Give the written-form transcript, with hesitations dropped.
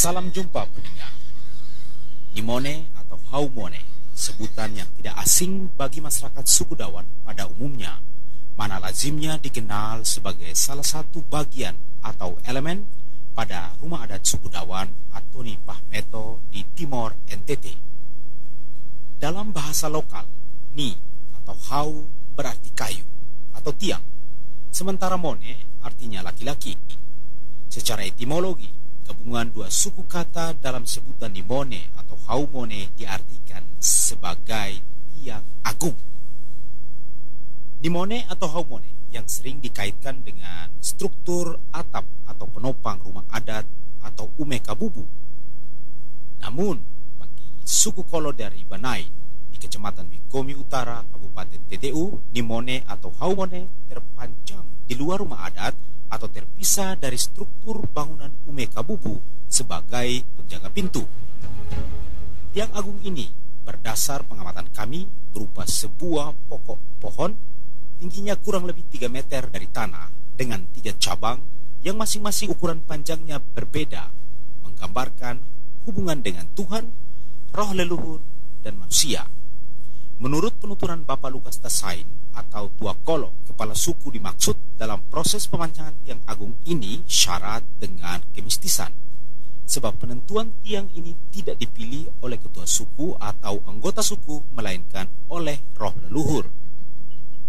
Salam jumpa pendengar. Nimone atau Haumone, sebutan yang tidak asing bagi masyarakat suku Dawan pada umumnya, mana lazimnya dikenal sebagai salah satu bagian atau elemen pada rumah adat suku Dawan Atoni Pahmeto di Timor NTT. Dalam bahasa lokal, ni atau hau berarti kayu atau tiang, sementara mone artinya laki-laki. Secara etimologi, gabungan dua suku kata dalam sebutan nimone atau haumone diartikan sebagai tiang agung. Nimone atau haumone yang sering dikaitkan dengan struktur atap atau penopang rumah adat atau ume kabubu. Namun, bagi suku Kolo dari Banai di Kecamatan Bikomi Utara, Kabupaten TTU, nimone atau haumone terpancang di luar rumah adat atau terpisah dari struktur bangunan ume kabubu sebagai penjaga pintu. Tiang agung ini berdasar pengamatan kami berupa sebuah pokok pohon tingginya kurang lebih 3 meter dari tanah dengan 3 cabang yang masing-masing ukuran panjangnya berbeda, menggambarkan hubungan dengan Tuhan, roh leluhur, dan manusia. Menurut penuturan Bapak Lukas Tasain atau Tua Kolo, kepala suku dimaksud dalam proses pemancangan tiang agung ini syarat dengan kemistisan. Sebab penentuan tiang ini tidak dipilih oleh ketua suku atau anggota suku, melainkan oleh roh leluhur.